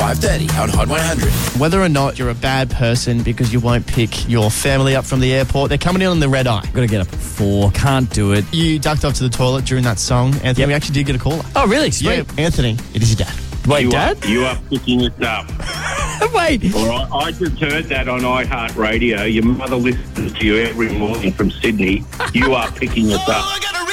5:30 on Hot 100. Whether or not you're a bad person because you won't pick your family up from the airport, they're coming in on the red eye. Got to get up at 4. Can't do it. You ducked off to the toilet during that song, Anthony. Yep. We actually did get a caller. Oh, really? Sweet. Yeah, Anthony, it is your dad. Wait, Dad? You are picking us up. Wait. All right, I just heard that on iHeartRadio. Your mother listens to you every morning from Sydney. You are picking us up.